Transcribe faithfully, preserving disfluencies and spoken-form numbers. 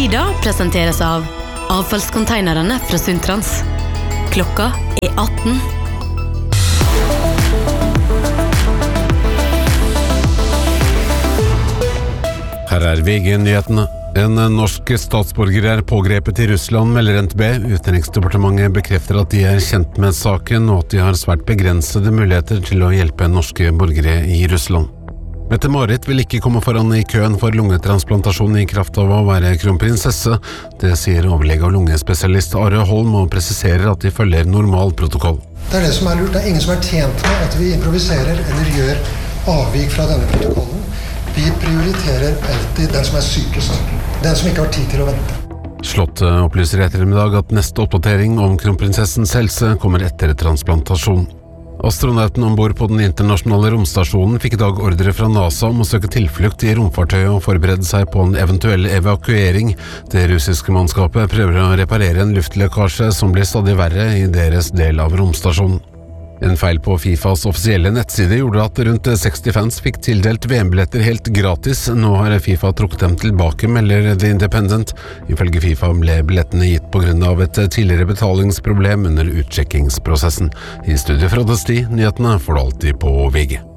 Tida presenteres av avfallskonteinerne fra Suntrans. Klokka er atten. Her er V G-nyhetene. En norsk statsborger er pågrepet i Russland, melder N T B. Utenriksdepartementet bekrefter at de er kjent med saken, og at de har svært begrensede muligheter til å hjelpe norske borgere i Russland. Mette-Marit vil ikke komme foran i køen for lungetransplantasjon i kraft av å være kronprinsesse. Det sier overlege og lungespesialist Are Holm, og presiserer at de følger normal protokoll. Det er det som er lurt. Det er ingen som er tjent med at vi improviserer eller gjør avvik fra denne protokollen. Vi prioriterer alltid den som er sykest, den som ikke har tid til å vente. Slottet opplyser i ettermiddag at neste oppdatering om kronprinsessens helse kommer etter transplantasjon. Astronauten ombord på den internasjonale romstasjonen fikk i dag ordre fra NASA om å søke tilflukt i romfartøyet og forberede seg på en eventuell evakuering. Det russiske mannskapet prøver å reparere en luftlekkasje som blir stadig verre i deres del av romstasjonen. En feil på FIFAs offisielle nettside gjorde at rundt seksti fans fikk tildelt V M-billetter helt gratis. Nå har FIFA trukket dem tilbake, melder The Independent. Ifølge FIFA ble billettene gitt på grunn av et tidligere betalingsproblem under utsjekkingsprosessen. I studio fra Desti, nyhetene får du alltid på V G.